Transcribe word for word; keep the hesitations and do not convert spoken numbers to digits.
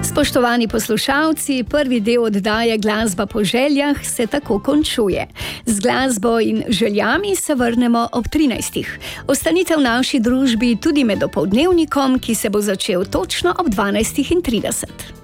Spoštovani poslušalci, prvi del oddaje Glasba po željah se tako končuje. Z glasbo in željami se vrnemo ob trinajstih. Ostanite v naši družbi tudi med opoldnevnikom, ki se bo začel točno ob dvanajstih trideset.